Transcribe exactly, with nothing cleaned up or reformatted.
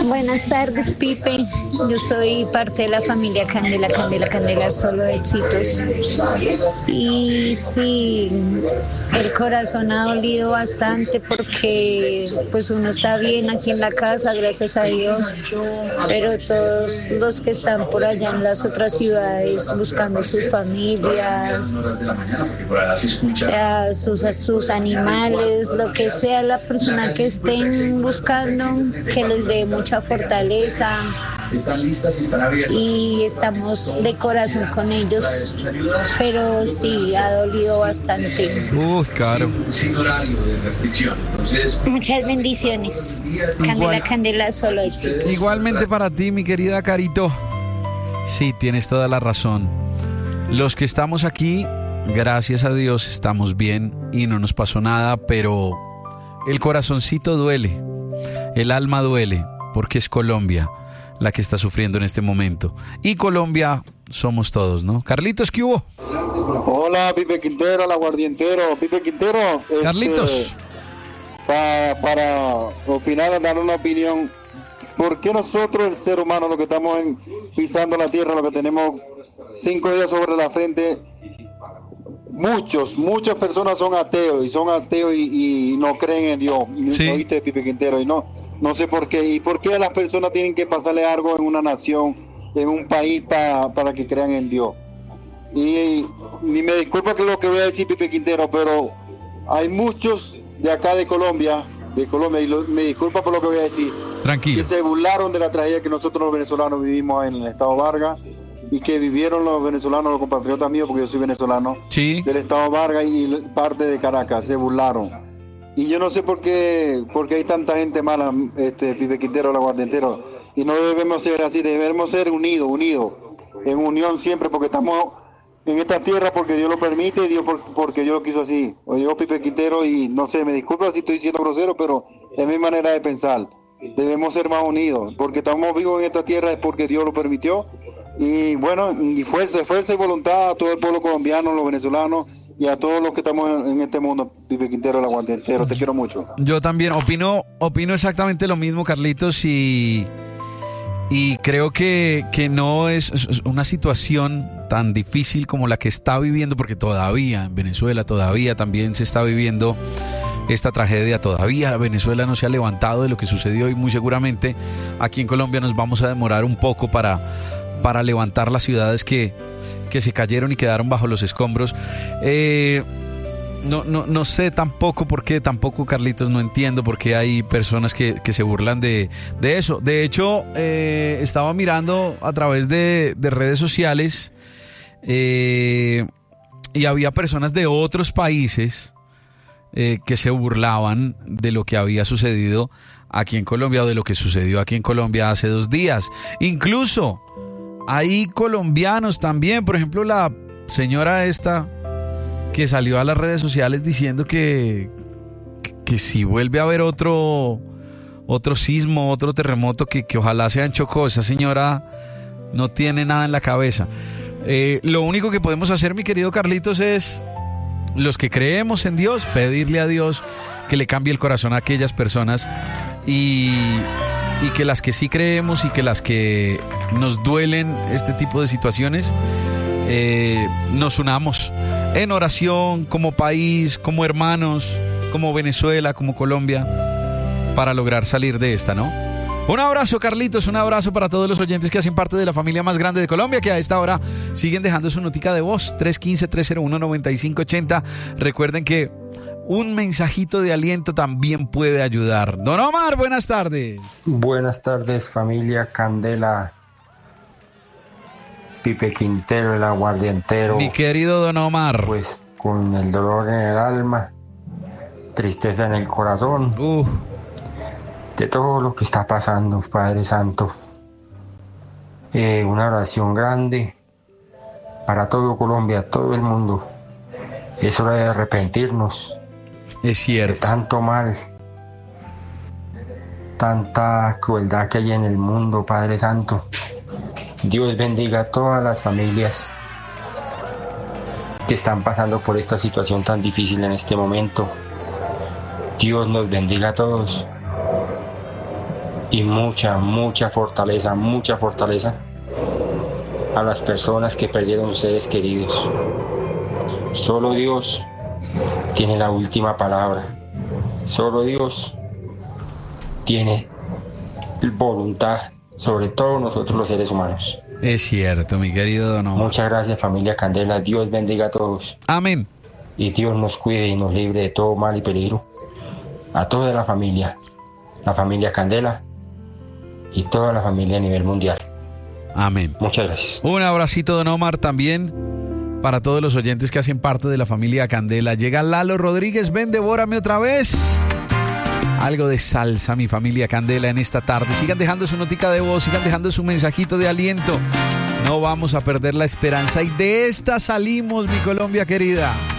Buenas tardes, Pipe. Yo soy parte de la familia Candela, Candela, Candela, solo éxitos. Y sí, el corazón ha dolido bastante porque pues uno está bien aquí en la casa, gracias a Dios, pero todos los que están por allá en las otras ciudades buscando sus familias, o sea, sus, sus animales, lo que sea la persona que estén buscando, que les dé mucha fortaleza. Están listas y están abiertas. Y estamos de corazón con ellos, pero sí, ha dolido bastante. Uy, claro. Sin horario de restricción. Entonces, muchas bendiciones. Candela, Igual, Candela, solo éxitos. Igualmente para ti, mi querida Carito. Sí, tienes toda la razón. Los que estamos aquí, gracias a Dios, estamos bien y no nos pasó nada, pero el corazoncito duele, el alma duele, porque es Colombia la que está sufriendo en este momento. Y Colombia somos todos, ¿no? Carlitos, ¿qué hubo? Hola, Pipe Quintero, el aguardientero. Pipe Quintero. Carlitos. Este, pa, para opinar, dar una opinión. ¿Por qué nosotros, el ser humano, lo que estamos en, pisando la tierra, lo que tenemos cinco días sobre la frente, muchos, muchas personas son ateos y son ateos y, y no creen en Dios? Sí. ¿No viste, Pipe Quintero? Y no, no sé por qué. ¿Y por qué las personas tienen que pasarle algo en una nación, en un país, pa, para que crean en Dios? Y ni me disculpa que lo que voy a decir, Pipe Quintero, pero hay muchos de acá de Colombia, de Colombia, y lo, me disculpa por lo que voy a decir. Tranquilo. Que se burlaron de la tragedia que nosotros los venezolanos vivimos en el estado Vargas, y que vivieron los venezolanos, los compatriotas míos, porque yo soy venezolano, sí, del estado Vargas y parte de Caracas, se burlaron. Y yo no sé por qué, por qué hay tanta gente mala, este Pipe Quintero, el aguardientero, y no debemos ser así, debemos ser unidos, unidos, en unión siempre, porque estamos en esta tierra porque Dios lo permite y Dios por, porque Dios lo quiso así. O yo, Pipe Quintero, y no sé, me disculpa si estoy siendo grosero, pero es mi manera de pensar. Debemos ser más unidos, porque estamos vivos en esta tierra es porque Dios lo permitió. Y bueno, y fuerza, fuerza y voluntad a todo el pueblo colombiano, los venezolanos y a todos los que estamos en, en este mundo. Pipe Quintero, el aguardientero, te quiero mucho. Yo también opino, opino exactamente lo mismo, Carlitos, y, y creo que, que no es una situación tan difícil como la que está viviendo, porque todavía en Venezuela todavía también se está viviendo esta tragedia, todavía Venezuela no se ha levantado de lo que sucedió y muy seguramente aquí en Colombia nos vamos a demorar un poco para, para levantar las ciudades que, que se cayeron y quedaron bajo los escombros. Eh, no, no, no sé tampoco por qué, tampoco Carlitos, no entiendo por qué hay personas que, que se burlan de, de eso. De hecho, eh, estaba mirando a través de, de redes sociales eh, y había personas de otros países Eh, que se burlaban de lo que había sucedido aquí en Colombia o de lo que sucedió aquí en Colombia hace dos días. Incluso hay colombianos también, por ejemplo la señora esta que salió a las redes sociales diciendo que, que, que si vuelve a haber otro, otro sismo, otro terremoto, que, que ojalá sea en Chocó. Esa señora no tiene nada en la cabeza. Eh, lo único que podemos hacer, mi querido Carlitos, es los que creemos en Dios, pedirle a Dios que le cambie el corazón a aquellas personas y, y que las que sí creemos y que las que nos duelen este tipo de situaciones, eh, nos unamos en oración como país, como hermanos, como Venezuela, como Colombia, para lograr salir de esta, ¿no? Un abrazo, Carlitos, un abrazo para todos los oyentes que hacen parte de la familia más grande de Colombia, que a esta hora siguen dejando su notica de voz, tres uno cinco, tres cero uno, nueve cinco ocho cero. Recuerden que un mensajito de aliento también puede ayudar. Don Omar, buenas tardes. Buenas tardes, familia Candela. Pipe Quintero, el aguardientero. Mi querido Don Omar. Pues con el dolor en el alma, tristeza en el corazón. Uh. De todo lo que está pasando, Padre Santo. Eh, una oración grande para todo Colombia, todo el mundo. Es hora de arrepentirnos. Es cierto. De tanto mal, tanta crueldad que hay en el mundo, Padre Santo. Dios bendiga a todas las familias que están pasando por esta situación tan difícil en este momento. Dios nos bendiga a todos. y mucha, mucha fortaleza, mucha fortaleza a las personas que perdieron seres queridos. Solo Dios tiene la última palabra. Solo Dios tiene voluntad sobre todos nosotros los seres humanos. Es cierto, mi querido Don Omar. Muchas gracias, familia Candela. Dios bendiga a todos. Amén. Y Dios nos cuide y nos libre de todo mal y peligro. A toda la familia, la familia Candela y toda la familia a nivel mundial. Amén. Muchas gracias. Un abracito, Don Omar, también para todos los oyentes que hacen parte de la familia Candela. Llega Lalo Rodríguez, ven, devórame otra vez. Algo de salsa, mi familia Candela, en esta tarde. Sigan dejando su notica de voz, sigan dejando su mensajito de aliento. No vamos a perder la esperanza y de esta salimos, mi Colombia querida.